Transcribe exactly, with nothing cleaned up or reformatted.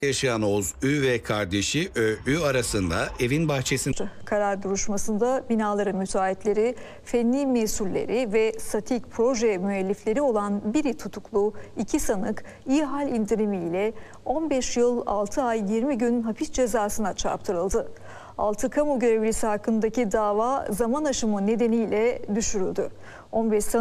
Yaşayan Oğuz Ü ve kardeşi Ö Ü arasında evin bahçesinde. Karar duruşmasında binaların müteahhitleri, fenli mesulleri ve statik proje müellifleri olan biri tutuklu, iki sanık ihal indirimiyle on beş yıl altı ay yirmi gün hapis cezasına çarptırıldı. altı kamu görevlisi hakkındaki dava zaman aşımı nedeniyle düşürüldü. on beş